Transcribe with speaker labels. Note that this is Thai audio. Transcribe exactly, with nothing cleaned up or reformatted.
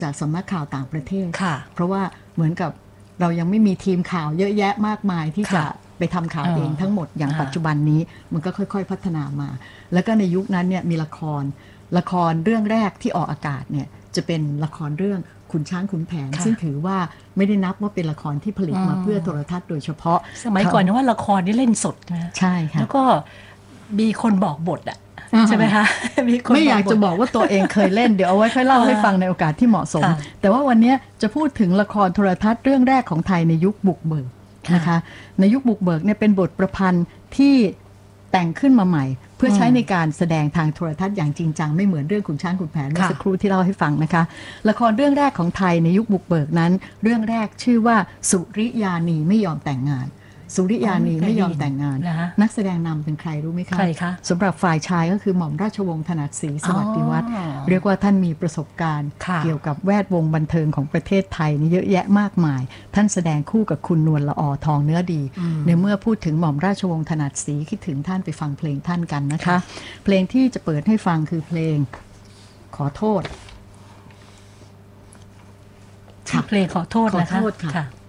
Speaker 1: จากสำนักข่าวต่างประเทศเพ
Speaker 2: รา
Speaker 1: ะว่าเหมือนกับเรายังไม่มีทีมข่าวเยอะแยะมากมายที่จะไปทำข่าวเองทั้งหมดอย่างปัจจุบันนี้มันก็ค่อยๆพัฒนามาแล้วก็ในยุคนั้นเนี่ยมีละครละครเรื่องแรกที่ออกอากาศเนี่ยจะเป็นละครเรื่องขุนช้างขุนแผนซึ่งถือว่าไม่ได้นับว่าเป็นละครที่ผลิตมาเพื่อโทรทัศน์โดยเฉพาะ
Speaker 2: สมัยก่อนนะว่าละครนี่เล่นสดนะ
Speaker 1: ใช่ค่ะ
Speaker 2: แล้วก็มีคนบอกบทอ่ะใช่ไหมคะ
Speaker 1: ไม่อยากจะบอกว่าตัวเองเคยเล่นเดี๋ยวเอาไว้ค่อยเล่าให้ฟังในโอกาสที่เหมาะสมแต่ว่าวันนี้จะพูดถึงละครโทรทัศน์เรื่องแรกของไทยในยุคบุกเบิกนะคะในยุคบุกเบิกเนี่ยเป็นบทประพันธ์ที่แต่งขึ้นมาใหม่เพื่อใช้ในการแสดงทางโทรทัศน์อย่างจริงจังไม่เหมือนเรื่องขุนช้างขุนแผนเมื่อสักครู่ที่เล่าให้ฟังนะคะละครเรื่องแรกของไทยในยุคบุกเบิกนั้นเรื่องแรกชื่อว่าสุริยานีไม่ยอมแต่งงานสุริยานีไม่ยอมแต่งงานนักแสดงนำเป็นใครรู้ไหมคะ
Speaker 2: ใครคะ
Speaker 1: สำหรับฝ่ายชายก็คือหม่อมราชวงศ์ถนัดศรีสวัสดิวัฒน์เรียกว่าท่านมีประสบการณ์เกี่ยวกับแวดวงบันเทิงของประเทศไทยนี่เยอะแยะมากมายท่านแสดงคู่กับคุณนวลละออทองเนื้อดีในเมื่อพูดถึงหม่อมราชวงศ์ถนัดศรีคิดถึงท่านไปฟังเพลงท่านกันนะคะเพลงที่จะเปิดให้ฟังคือเพลงขอโทษ
Speaker 2: เพลงขอโทษนะคะ